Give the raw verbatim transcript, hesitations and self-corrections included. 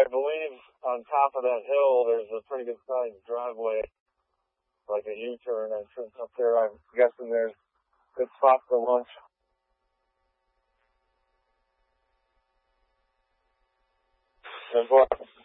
I believe on top of that hill, there's a pretty good sized driveway, like a U-turn entrance up there. I'm guessing there's a good spot for lunch. Good luck.